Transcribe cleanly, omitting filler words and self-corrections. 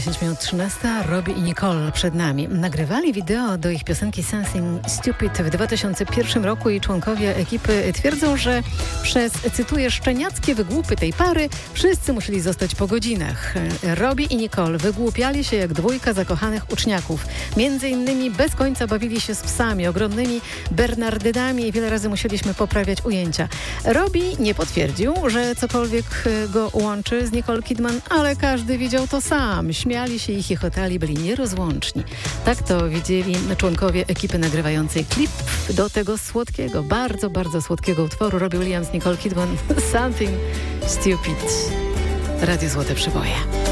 10 minut 13. Robbie i Nicole przed nami. Nagrywali wideo do ich piosenki Something Stupid w 2001 roku i członkowie ekipy twierdzą, że przez, cytuję, szczeniackie wygłupy tej pary wszyscy musieli zostać po godzinach. Robbie i Nicole wygłupiali się jak dwójka zakochanych uczniaków. Między innymi bez końca bawili się z psami, ogromnymi bernardynami i wiele razy musieliśmy poprawiać ujęcia. Robbie nie potwierdził, że cokolwiek go łączy z Nicole Kidman, ale każdy widział to sam. Śmiali się i chichotali, byli nierozłączni. Tak to widzieli członkowie ekipy nagrywającej klip do tego słodkiego, bardzo, bardzo słodkiego utworu Robbie Williams, Nicole Kidman, Something Stupid. Radio Złote Przeboje.